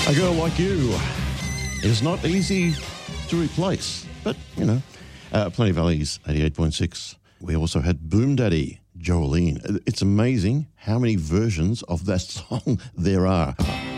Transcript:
A girl like you is not easy to replace, but, you know, Plenty Valley's 88.6. We also had Boom Daddy, Jolene. It's amazing how many versions of that song there are.